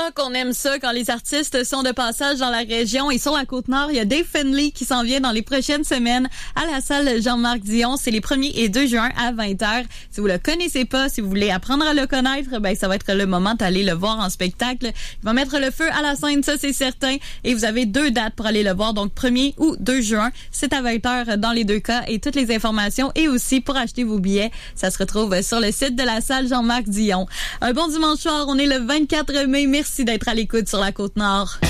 qu'on aime ça quand les artistes sont de passage dans la région. Et sur la Côte-Nord, il y a Dave Finlay qui s'en vient dans les prochaines semaines à la salle Jean-Marc Dion. C'est les 1er et 2 juin à 20h. Si vous le connaissez pas, si vous voulez apprendre à le connaître, ben ça va être le moment d'aller le voir en spectacle. Il va mettre le feu à la scène, ça c'est certain. Et vous avez 2 dates pour aller le voir, donc 1er ou 2 juin. C'est à 20h dans les 2 cas. Et toutes les informations et aussi pour acheter vos billets, ça se retrouve sur le site de la salle Jean-Marc Dion. Un bon dimanche soir, on est le 24 mai. Merci d'être à l'écoute sur la Côte-Nord.